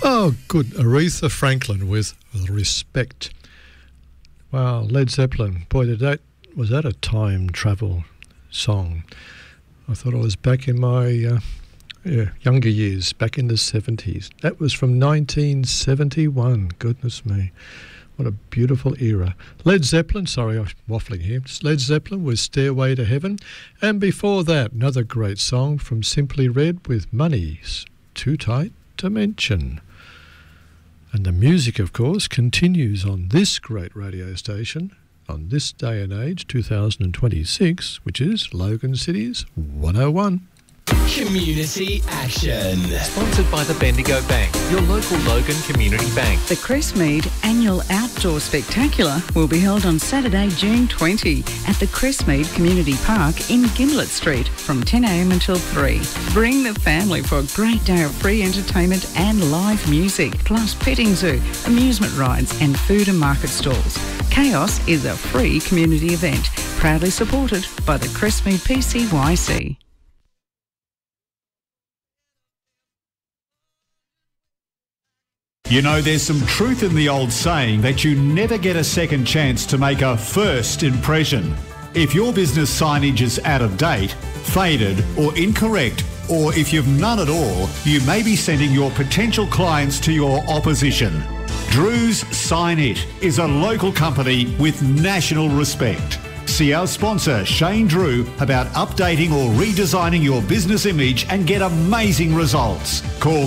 Oh, good. Aretha Franklin with Respect. Wow, Led Zeppelin. Boy, was that a time travel song. I thought I was back in my younger years, back in the 70s. That was from 1971. Goodness me. What a beautiful era. Led Zeppelin, sorry, I'm waffling here. Led Zeppelin with Stairway to Heaven. And before that, another great song from Simply Red with Money's Too Tight to Mention. And the music, of course, continues on this great radio station on this day and age, 2026, which is Logan City's 101. Community Action. Sponsored by the Bendigo Bank, your local Logan Community Bank. The Crestmead Annual Outdoor Spectacular will be held on Saturday, June 20 at the Crestmead Community Park in Gimblett Street from 10 a.m. until 3. Bring the family for a great day of free entertainment and live music, plus petting zoo, amusement rides and food and market stalls. Chaos is a free community event, proudly supported by the Crestmead PCYC. You know, there's some truth in the old saying that you never get a second chance to make a first impression. If your business signage is out of date, faded or incorrect, or if you've none at all, you may be sending your potential clients to your opposition. Drew's Sign It is a local company with national respect. See our sponsor Shane Drew about updating or redesigning your business image and get amazing results. Call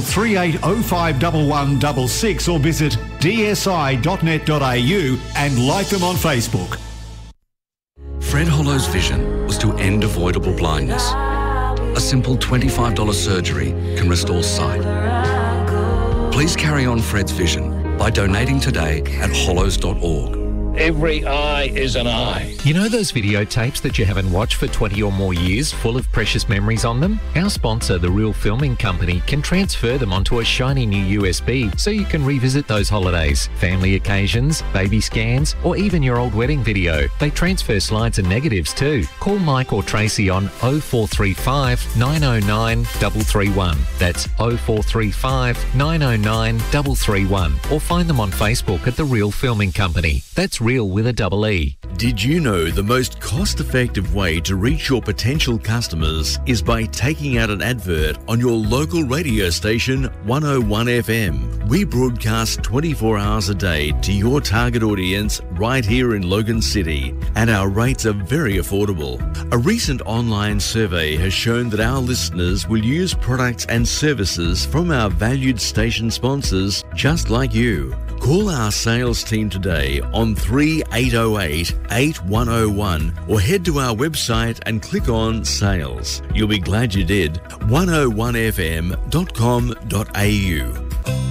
38051166 or visit dsi.net.au and like them on Facebook. Fred Hollow's vision was to end avoidable blindness. A simple $25 surgery can restore sight. Please carry on Fred's vision by donating today at hollows.org. Every eye is an eye. You know those videotapes that you haven't watched for 20 or more years, full of precious memories on them? Our sponsor, The Real Filming Company, can transfer them onto a shiny new USB so you can revisit those holidays, family occasions, baby scans, or even your old wedding video. They transfer slides and negatives too. Call Mike or Tracy on 0435 909 331. That's 0435 909 331. Or find them on Facebook at The Real Filming Company. That's real with a double E. Did you know the most cost-effective way to reach your potential customers is by taking out an advert on your local radio station 101 FM? We broadcast 24 hours a day to your target audience right here in Logan City, and our rates are very affordable. A recent online survey has shown that our listeners will use products and services from our valued station sponsors just like you. Call our sales team today on 3808-8101 or head to our website and click on Sales. You'll be glad you did. 101fm.com.au.